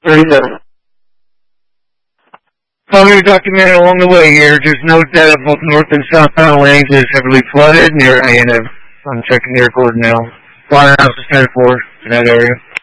Very good. Following documented along the way here, just note that both north and southbound lanes is heavily flooded near A&M. I'm checking the record now. Firehouse is headed for in that area.